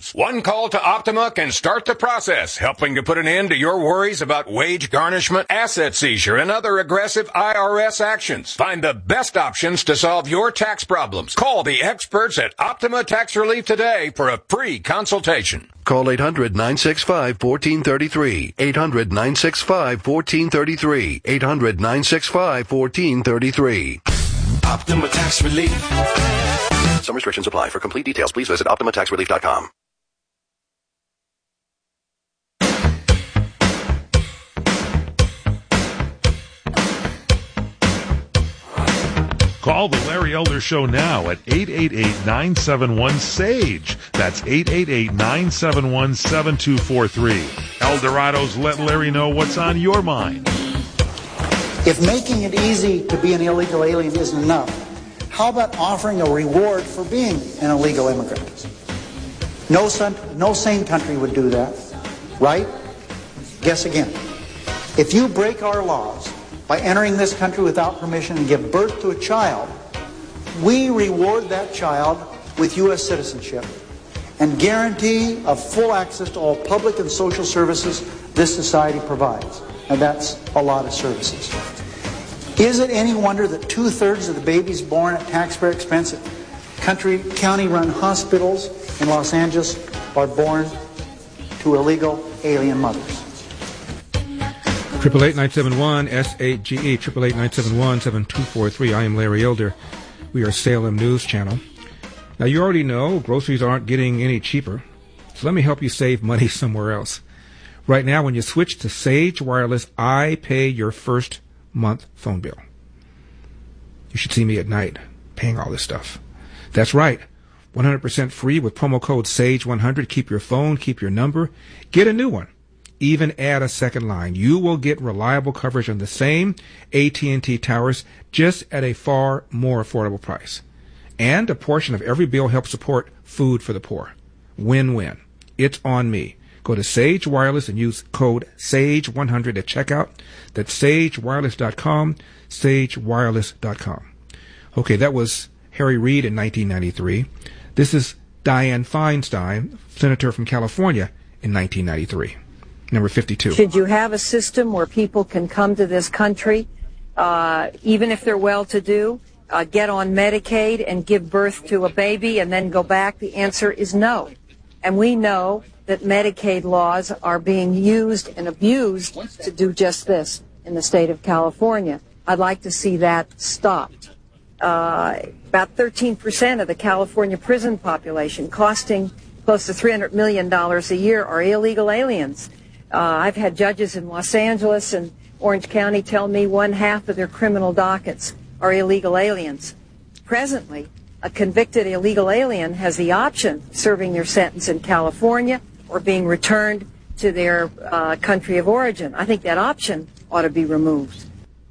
documents. One call to Optima can start the process, helping to put an end to your worries about wage garnishment, asset seizure, and other aggressive IRS actions. Find the best options to solve your tax problems. Call the experts at Optima Tax Relief today for a free consultation. Call 800-965-1433. 800-965-1433. 800-965-1433. Optima Tax Relief. Some restrictions apply. For complete details, please visit OptimaTaxRelief.com. Call the Larry Elder Show now at 888-971-SAGE. That's 888-971-7243. Eldorado's Let Larry Know What's on Your Mind. If making it easy to be an illegal alien isn't enough, how about offering a reward for being an illegal immigrant? No sane country would do that, right? Guess again. If you break our laws by entering this country without permission and give birth to a child, we reward that child with U.S. citizenship and guarantee of full access to all public and social services this society provides. And that's a lot of services. Is it any wonder that 2/3 of the babies born at taxpayer expense at county-run hospitals in Los Angeles are born to illegal alien mothers? 888-971-SAGE, 888-971-7243. I am Larry Elder. We are Salem News Channel. Now, you already know groceries aren't getting any cheaper, so let me help you save money somewhere else. Right now, when you switch to Sage Wireless, I pay your first month phone bill. You should see me at night paying all this stuff. That's right. 100% free with promo code SAGE100. Keep your phone, keep your number, get a new one. Even add a second line. You will get reliable coverage on the same AT&T towers, just at a far more affordable price. And a portion of every bill helps support food for the poor. Win-win. It's on me. Go to Sage Wireless and use code SAGE100 at checkout. That's sagewireless.com, sagewireless.com. Okay, that was Harry Reid in 1993. This is Dianne Feinstein, senator from California, in 1993. Number 52. Should you have a system where people can come to this country, even if they're well-to-do, get on Medicaid and give birth to a baby and then go back? The answer is no. And we know that Medicaid laws are being used and abused to do just this in the state of California. I'd like to see that stopped. About 13% of the California prison population, costing close to $300 million a year, are illegal aliens. I've had judges in Los Angeles and Orange County tell me 1/2 of their criminal dockets are illegal aliens. Presently, a convicted illegal alien has the option of serving their sentence in California or being returned to their country of origin. I think that option ought to be removed.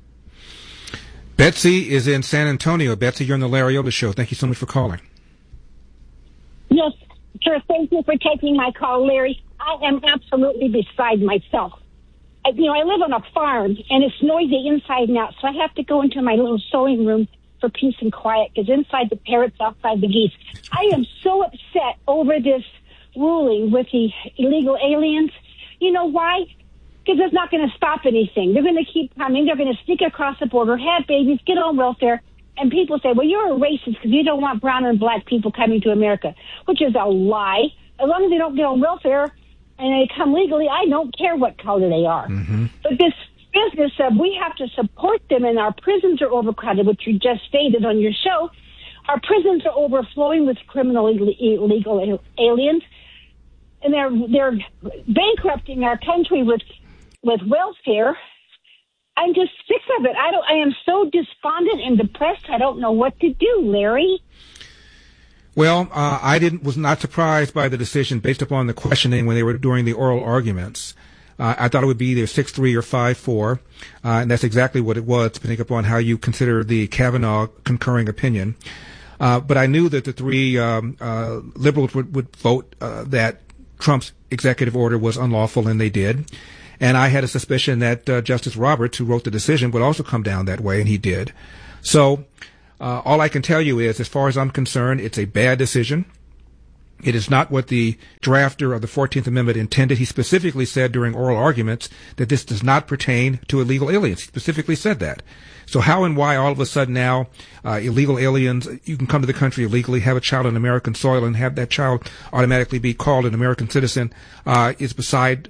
Betsy is in San Antonio. Betsy, you're on the Larry Elder Show. Thank you so much for calling. Yes, sure. Thank you for taking my call, Larry. I am absolutely beside myself. I live on a farm, and it's noisy inside and out, so I have to go into my little sewing room for peace and quiet, because inside the parrots, outside the geese. I am so upset over this ruling with the illegal aliens. You know why? Because it's not going to stop anything. They're going to keep coming. They're going to sneak across the border, have babies, get on welfare, and people say, well, you're a racist because you don't want brown and black people coming to America, which is a lie. As long as they don't get on welfare and they come legally, I don't care what color they are. Mm-hmm. But this business of we have to support them and our prisons are overcrowded, which you just stated on your show. Our prisons are overflowing with criminal illegal aliens, and they're bankrupting our country with welfare. I'm just sick of it. I am so despondent and depressed. I don't know what to do, Larry. Well, I was not surprised by the decision based upon the questioning when they were doing the oral arguments. I thought it would be either 6-3 or 5-4, and that's exactly what it was, depending upon how you consider the Kavanaugh concurring opinion. But I knew that the three liberals would vote that Trump's executive order was unlawful, and they did. And I had a suspicion that Justice Roberts, who wrote the decision, would also come down that way, and he did. So all I can tell you is, as far as I'm concerned, it's a bad decision. It is not what the drafter of the 14th Amendment intended. He specifically said during oral arguments that this does not pertain to illegal aliens. He specifically said that. So how and why all of a sudden now illegal aliens, you can come to the country illegally, have a child on American soil, and have that child automatically be called an American citizen is beside.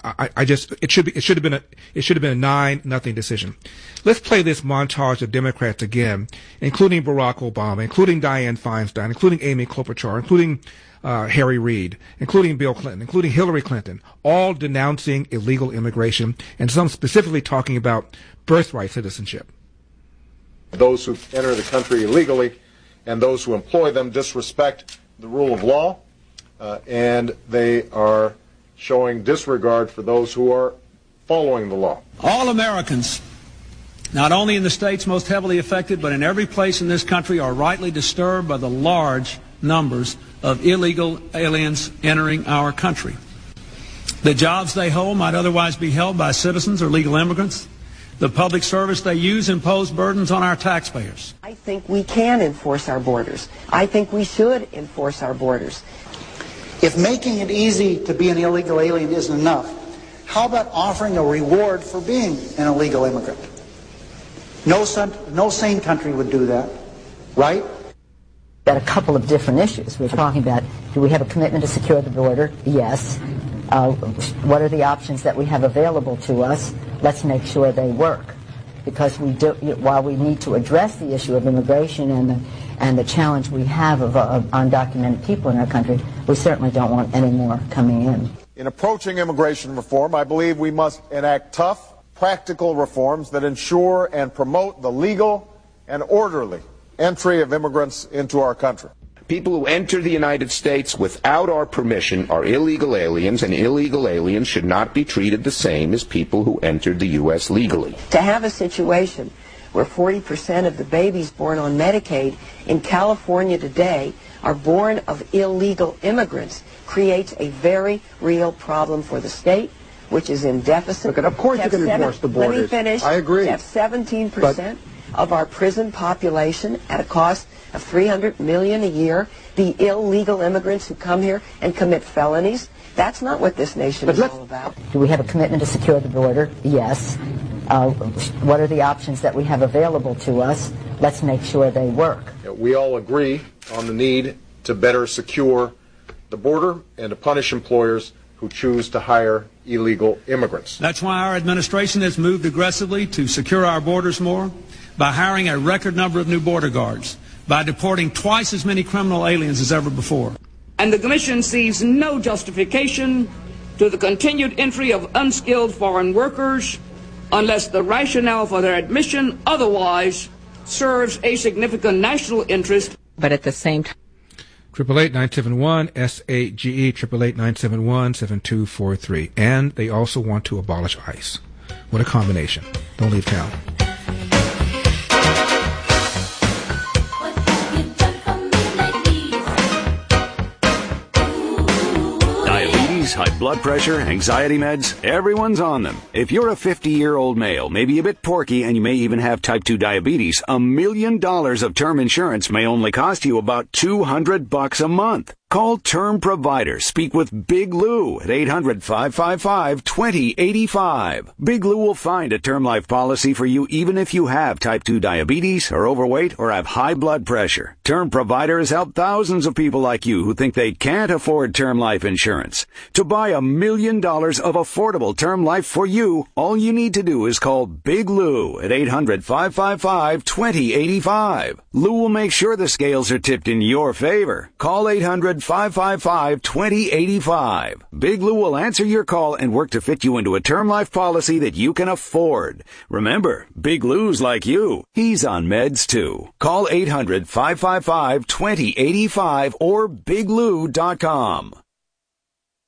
It should have been a 9-0 decision. Let's play this montage of Democrats again, including Barack Obama, including Dianne Feinstein, including Amy Klobuchar, including Harry Reid, including Bill Clinton, including Hillary Clinton, all denouncing illegal immigration, and some specifically talking about birthright citizenship. Those who enter the country illegally and those who employ them disrespect the rule of law, and they are showing disregard for those who are following the law. All Americans, not only in the states most heavily affected, but in every place in this country, are rightly disturbed by the large numbers of illegal aliens entering our country. The jobs they hold might otherwise be held by citizens or legal immigrants. The public service they use impose burdens on our taxpayers. I think we can enforce our borders. I think we should enforce our borders. If making it easy to be an illegal alien isn't enough, how about offering a reward for being an illegal immigrant? No sane country would do that, right? Got a couple of different issues. We're talking about, do we have a commitment to secure the border? Yes. What are the options that we have available to us? Let's make sure they work. Because while we need to address the issue of immigration and the challenge we have of undocumented people in our country, we certainly don't want any more coming in. In approaching immigration reform, I believe we must enact tough, practical reforms that ensure and promote the legal and orderly entry of immigrants into our country. People who enter the United States without our permission are illegal aliens, and illegal aliens should not be treated the same as people who entered the U.S. legally. To have a situation where 40% of the babies born on Medicaid in California today are born of illegal immigrants creates a very real problem for the state, which is in deficit. Look, of course you can enforce the borders. Let me finish. I agree. To have 17% of our prison population at a cost of $300 million a year be illegal immigrants who come here and commit felonies. That's not what this nation is all about. Do we have a commitment to secure the border? Yes. What are the options that we have available to us? Let's make sure they work. We all agree on the need to better secure the border and to punish employers who choose to hire illegal immigrants. That's why our administration has moved aggressively to secure our borders more, by hiring a record number of new border guards, by deporting twice as many criminal aliens as ever before. And the Commission sees no justification to the continued entry of unskilled foreign workers unless the rationale for their admission otherwise serves a significant national interest. But at the same time, 888-971-SAGE, 888-971-7243. And they also want to abolish ICE. What a combination. Don't leave town. High blood pressure, anxiety meds, everyone's on them. If you're a 50-year-old male, maybe a bit porky, and you may even have type 2 diabetes, $1 million of term insurance may only cost you about $200 a month. Call Term Provider. Speak with Big Lou at 800-555-2085. Big Lou will find a term life policy for you even if you have type 2 diabetes, are overweight, or have high blood pressure. Term Provider has helped thousands of people like you who think they can't afford term life insurance. To buy $1 million of affordable term life for you, all you need to do is call Big Lou at 800-555-2085. Lou will make sure the scales are tipped in your favor. Call 800-555-2085. Big Lou will answer your call and work to fit you into a term life policy that you can afford. Remember, Big Lou's like you. He's on meds too. Call 800-555-2085 or biglou.com.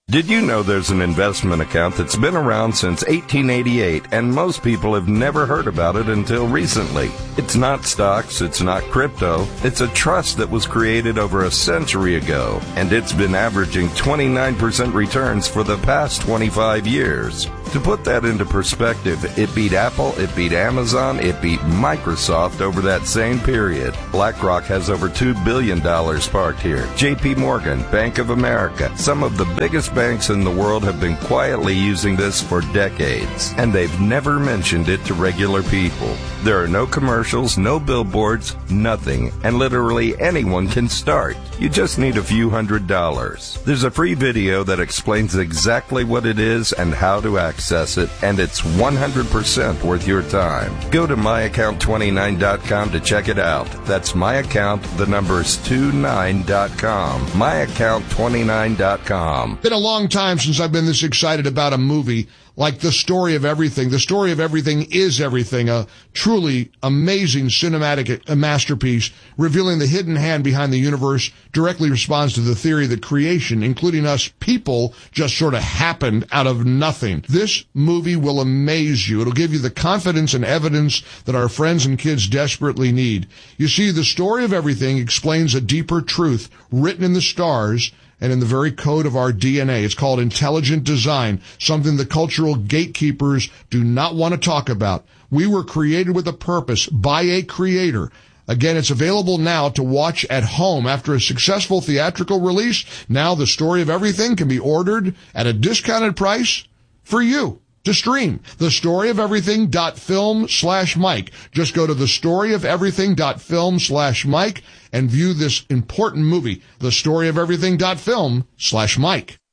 Did you know there's an investment account that's been around since 1888 and most people have never heard about it until recently? It's not stocks, it's not crypto, it's a trust that was created over a century ago, and it's been averaging 29% returns for the past 25 years. To put that into perspective, it beat Apple, it beat Amazon, it beat Microsoft over that same period. BlackRock has over $2 billion parked here. JP Morgan, Bank of America, some of the biggest banks in the world have been quietly using this for decades, and they've never mentioned it to regular people. There are no commercials, no billboards, nothing, and literally anyone can start. You just need a few $100s. There's a free video that explains exactly what it is and how to access it, and it's 100% worth your time. Go to myaccount29.com to check it out. That's myaccount, the numbers 29.com. myaccount29.com. Been a long time since I've been this excited about a movie like The Story of Everything. The Story of Everything is Everything, a truly amazing cinematic masterpiece revealing the hidden hand behind the universe, directly responds to the theory that creation, including us people, just sort of happened out of nothing. This movie will amaze you. It'll give you the confidence and evidence that our friends and kids desperately need. You see, The Story of Everything explains a deeper truth written in the stars and in the very code of our DNA. It's called intelligent design, something the cultural gatekeepers do not want to talk about. We were created with a purpose by a creator. Again, it's available now to watch at home. After a successful theatrical release, now The Story of Everything can be ordered at a discounted price for you to stream. thestoryofeverything.film/Mike. Just go to thestoryofeverything.film/Mike and view this important movie, thestoryofeverything.film/Mike.